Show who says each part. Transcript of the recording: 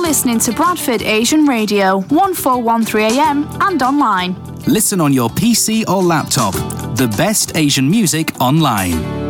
Speaker 1: listening to Bradford Asian Radio, 1413am and online.
Speaker 2: Listen on your PC or laptop. The best Asian music online.